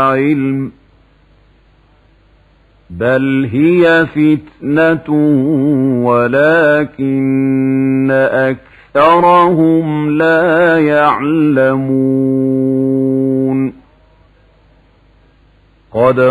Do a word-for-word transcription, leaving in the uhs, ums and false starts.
علم بل هي فتنة ولكن أكثرهم لا يعلمون. قد